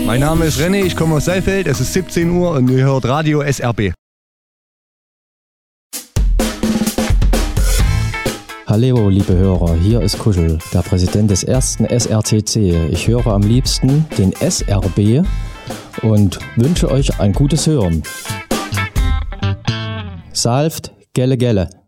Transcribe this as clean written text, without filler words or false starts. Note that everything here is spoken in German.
Mein Name ist René, ich komme aus Seifeld, es ist 17 Uhr und ihr hört Radio SRB. Hallo liebe Hörer, hier ist Kuschel, der Präsident des ersten SRCC. Ich höre am liebsten den SRB und wünsche euch ein gutes Hören. Salft, gelle gelle.